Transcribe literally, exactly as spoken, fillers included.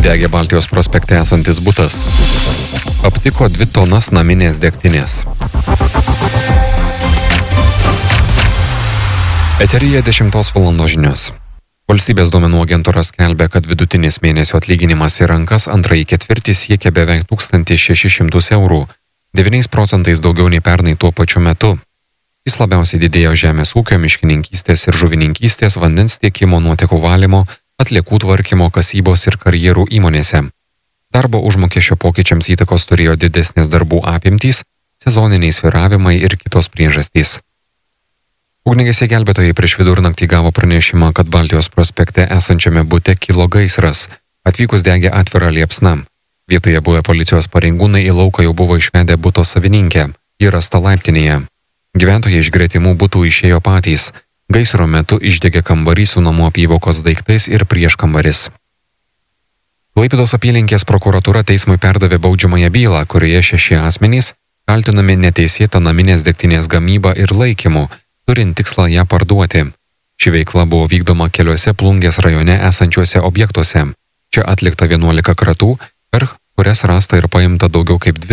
Degė Baltijos prospekte esantis butas. Aptiko dvi tonas naminės degtinės. Eteryje dešimtos valandos žinios. Valstybės duomenų agentūra skelbia, kad vidutinis mėnesio atlyginimas į rankas antrąjį ketvirtį siekia beveik tūkstantį šešis šimtus eurų, devyniais procentais daugiau nei pernai tuo pačiu metu. Jis labiausiai didėjo žemės ūkio, miškininkystės ir žuvininkystės, vandens tiekimo, nuotekų valymo, atliekų tvarkymo, kasybos ir karjerų įmonėse. Darbo užmokesčio pokyčiams įtakos turėjo didesnės darbų apimtys, sezoniniai svyravimai ir kitos priežastys. Ugniagesiai gelbėtojai prieš vidurnaktį gavo pranešimą, kad Baltijos prospekte esančiame bute kilo gaisras. Atvykus degė atvira liepsna. Vietoje buvę policijos pareigūnai į lauką jau buvo išvedę buto savininkę. Ji rasta laiptinėje. Gyventojai iš gretimų butų išėjo patys. Gaisro metu išdegė kambarys su namų apyvokos daiktais ir prieškambaris. Klaipėdos apylinkės prokuratūra teismui perdavė baudžiamąją bylą, kurioje šeši asmenys kaltinami neteisėta naminės degtinės gamyba ir laikymu, turint tikslą ją parduoti. Ši veikla buvo vykdoma keliuose Plungės rajone esančiuose objektuose. Čia atlikta vienuolika kratų, per kurias rasta ir paimta daugiau kaip dvi